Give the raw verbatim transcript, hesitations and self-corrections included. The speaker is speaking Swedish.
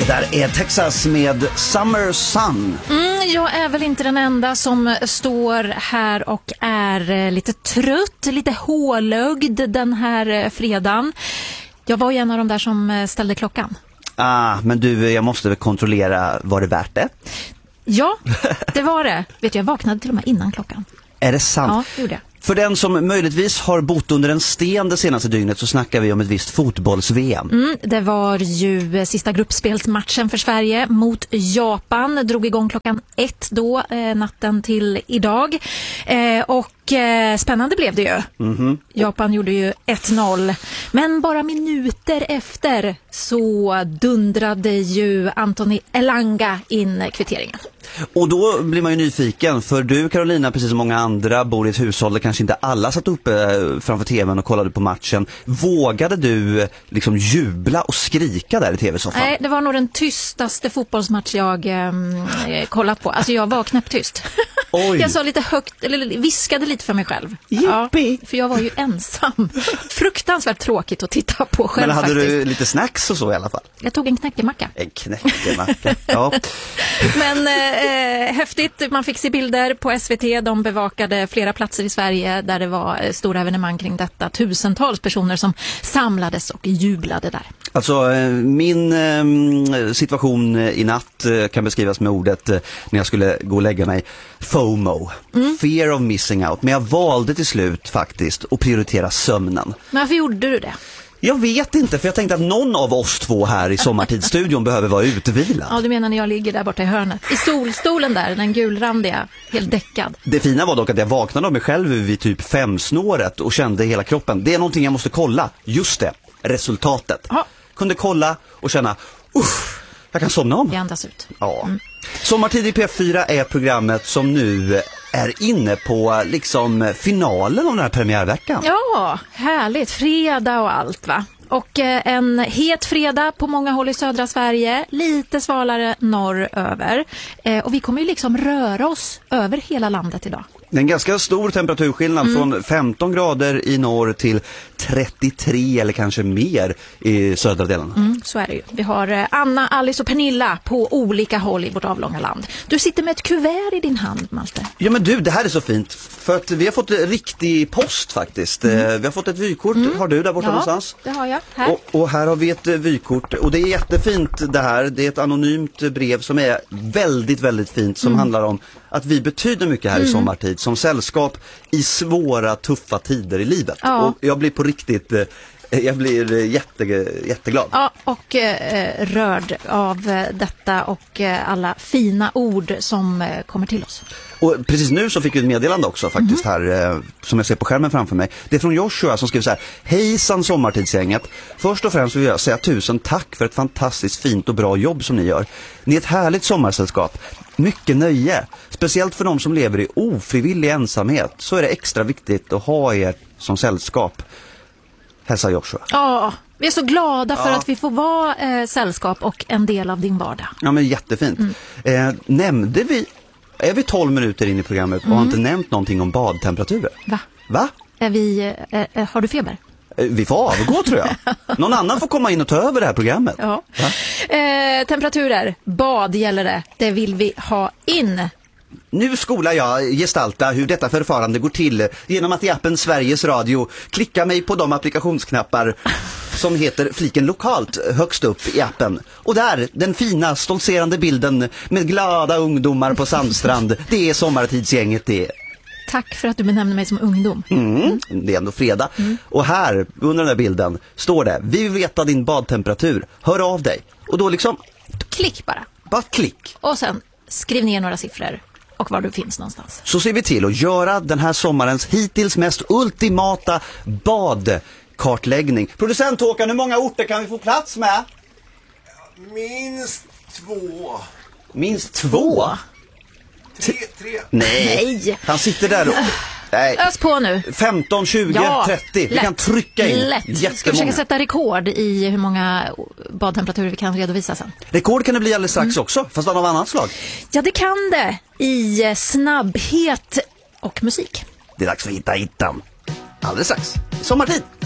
där är Texas med Summer Sun. Mm, jag är väl inte den enda som står här och är lite trött, lite hålögd den här fredagen. Jag var ju en av de där som ställde klockan. Ah, men du, jag måste kontrollera, var det värt det? Ja, det var det. Vet du, jag vaknade till och med innan klockan. Är det sant? Ja, det gjorde jag. För den som möjligtvis har bott under en sten det senaste dygnet så snackar vi om ett visst fotbolls-V M. Mm, det var ju sista gruppspelsmatchen för Sverige mot Japan. Drog igång klockan ett då, eh, natten till idag. Eh, och eh, spännande blev det ju. Mm-hmm. Japan gjorde ju ett noll. Men bara minuter efter så dundrade ju Anthony Elanga in kvitteringen. Och då blir man ju nyfiken, för du, Carolina, precis som många andra, bor i ett hushåll där kanske inte alla satt uppe framför tvn och kollade på matchen. Vågade du liksom jubla och skrika där i tv-soffan? Nej, det var nog den tystaste fotbollsmatch jag eh, kollat på. Alltså jag var knäpptyst. Oj. Jag sa lite högt, eller viskade lite för mig själv. Yippie. Ja, för jag var ju ensam. Fruktansvärt tråkigt att titta på själv. Men hade faktiskt. du lite snacks och så i alla fall? Jag tog en knäckemacka. En knäckemacka, ja. Men eh, häftigt, man fick se bilder på S V T. De bevakade flera platser i Sverige där det var stora evenemang kring detta. Tusentals personer som samlades och jublade där. Alltså, min eh, situation i natt eh, kan beskrivas med ordet eh, när jag skulle gå och lägga mig. FOMO, mm. Fear of missing out. Men jag valde till slut faktiskt att prioritera sömnen. Men varför gjorde du det? Jag vet inte, för jag tänkte att någon av oss två här i Sommartidsstudion behöver vara utvilad. Ja, du menar när jag ligger där borta i hörnet. I solstolen där, den gulrandiga, helt däckad. Det fina var dock att jag vaknade av mig själv vid typ femsnåret och kände hela kroppen. Det är någonting jag måste kolla. Just det, resultatet. Ja. Kunde kolla och känna, uff, jag kan somna om. Vi andas ut. Ja. Mm. Sommartid i P fyra är programmet som nu är inne på liksom finalen av den här premiärveckan. Ja, härligt. Fredag och allt, va? Och eh, en het fredag på många håll i södra Sverige, lite svalare norröver. Eh, och vi kommer ju liksom röra oss över hela landet idag. Det är en ganska stor temperaturskillnad mm. från femton grader i norr till trettiotre eller kanske mer i södra delen. Mm, så är det ju. Vi har eh, Anna, Alice och Pernilla på olika håll i vårt avlånga land. Du sitter med ett kuvert i din hand, Malte. Ja, men du, det här är så fint. För att vi har fått riktig post faktiskt. Mm. Vi har fått ett vykort. Mm. Har du där borta ja, någonstans? Det har jag. Här. Och, och här har vi ett vykort. Och det är jättefint det här. Det är ett anonymt brev som är väldigt, väldigt fint. Som mm. handlar om att vi betyder mycket här mm. i sommartid. Som sällskap i svåra, tuffa tider i livet. Ja. Och jag blir på riktigt... Jag blir jätte, jätteglad. Ja, och eh, rörd av eh, detta och eh, alla fina ord som eh, kommer till oss. Och precis nu så fick vi ett meddelande också faktiskt mm. här, eh, som jag ser på skärmen framför mig. Det är från Joshua som skriver så här: hejsan sommartidsgänget. Först och främst vill jag säga tusen tack för ett fantastiskt fint och bra jobb som ni gör. Ni är ett härligt sommarsällskap. Mycket nöje. Speciellt för de som lever i ofrivillig ensamhet så är det extra viktigt att ha er som sällskap. Hälsa Joshua. Ja, vi är så glada för ja. att vi får vara eh, sällskap och en del av din vardag. Ja, men jättefint. Mm. Eh, nämnde vi, är vi tolv minuter in i programmet och mm. har inte nämnt någonting om badtemperaturer? Va? Va? Är vi, eh, har du feber? Eh, vi får avgå tror jag. Någon annan får komma in och ta över det här programmet. Ja. Eh, temperaturer, bad gäller det. Det vill vi ha in. Nu skolar jag gestalta hur detta förfarande går till genom att i appen Sveriges Radio klicka mig på de applikationsknappar som heter fliken lokalt högst upp i appen. Och där, den fina, stoltserande bilden med glada ungdomar på Sandstrand. Det är sommartidsgänget det. Tack för att du benämner mig som ungdom. Mm, mm. Det är ändå fredag. Mm. Och här, under den här bilden, står det: vi vill veta din badtemperatur. Hör av dig. Och då liksom... Klick bara. Bara klick. Och sen skriv ner några siffror. Och var du finns någonstans. Så ser vi till att göra den här sommarens hittills mest ultimata badkartläggning. Producent Håkan, hur många orter kan vi få plats med? Minst två. Minst två? Tre, tre. Nej. Nej. Han sitter där och... Nej. Ös på nu. femton, tjugo, ja, trettio. Vi lätt. kan trycka in lätt. jättemånga. Ska vi försöka sätta rekord i hur många badtemperaturer vi kan redovisa sen? Rekord kan det bli alldeles strax mm. också, fast av annat slag. Ja, det kan det. I snabbhet och musik. Det är dags för Hitta Hittan. Alldeles strax. Sommartid.